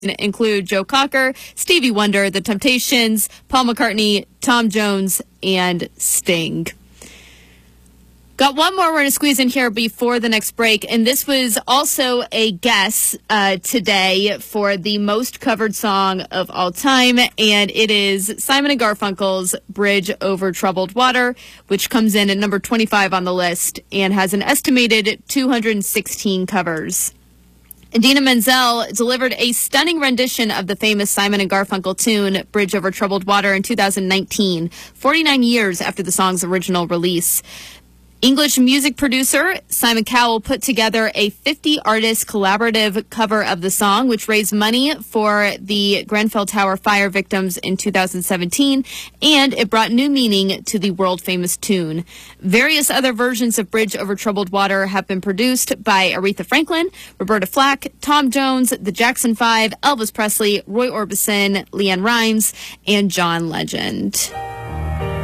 include Joe Cocker, Stevie Wonder, The Temptations, Paul McCartney, Tom Jones, and Sting. Got one more we're going to squeeze in here before the next break, and this was also a guess today for the most covered song of all time, and it is Simon & Garfunkel's Bridge Over Troubled Water, which comes in at number 25 on the list and has an estimated 216 covers. Idina Menzel delivered a stunning rendition of the famous Simon & Garfunkel tune, Bridge Over Troubled Water, in 2019, 49 years after the song's original release. English music producer Simon Cowell put together a 50-artist collaborative cover of the song, which raised money for the Grenfell Tower fire victims in 2017, and it brought new meaning to the world-famous tune. Various other versions of Bridge Over Troubled Water have been produced by Aretha Franklin, Roberta Flack, Tom Jones, the Jackson 5, Elvis Presley, Roy Orbison, LeAnn Rimes, and John Legend.